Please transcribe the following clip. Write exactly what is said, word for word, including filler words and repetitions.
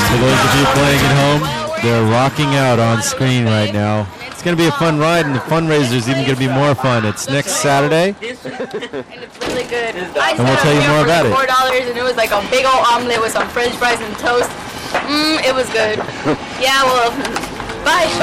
For those of you playing at home, they're rocking out on screen right now. It's going to be a fun ride, and the fundraiser is even going to be more fun. It's next Saturday. And it's really good. And we'll tell you more about it. four dollars, and it was like a big old omelet with some French fries and toast. Mmm, it was good. Yeah, well, bye.